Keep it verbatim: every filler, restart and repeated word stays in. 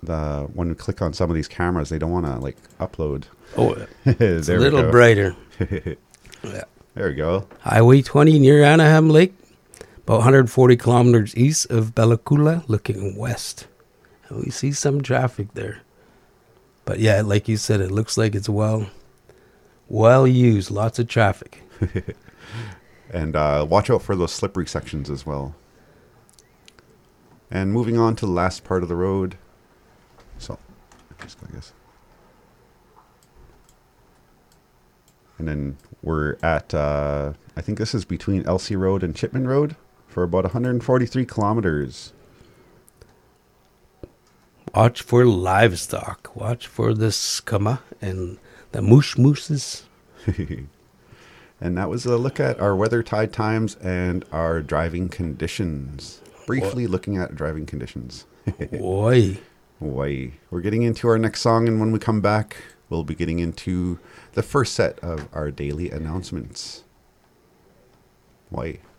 the when we click on some of these cameras, they don't want to like upload. Oh, it's there a little we go. brighter. Yeah. There we go. Highway twenty near Anaheim Lake, about one hundred forty kilometers east of Bella Coola, looking west. And we see some traffic there. But yeah, like you said, it looks like it's well, well used. Lots of traffic. And uh, watch out for those slippery sections as well. And moving on to the last part of the road. So, just go, I guess. And then we're at, uh, I think this is between Elsie Road and Chipman Road for about one hundred forty-three kilometers. Watch for livestock. Watch for the skama and the moosh mooses. And that was a look at our weather tide times and our driving conditions. Briefly looking at driving conditions. Boy. Boy. We're getting into our next song, and when we come back, we'll be getting into the first set of our daily announcements. Boy.